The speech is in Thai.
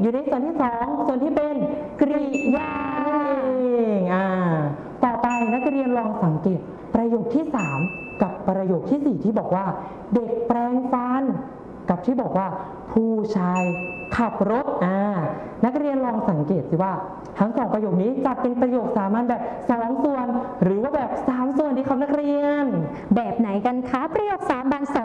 อยู่ในส่วนที่สองส่วนที่เป็นกริยานั่นเองต่อไปนักเรียนลองสังเกตประโยคที่3กับประโยคที่4ที่บอกว่าเด็กแปรงฟันกับที่บอกว่าผู้ชายขับรถนักเรียนลองสังเกตสิว่าทั้ง2ประโยคนี้จะเป็นประโยคสามัญแบบ2ส่วนหรือว่าแบบ3ส่วนดีครับนักเรียนแบบไหนกันคะประโยค3บาง2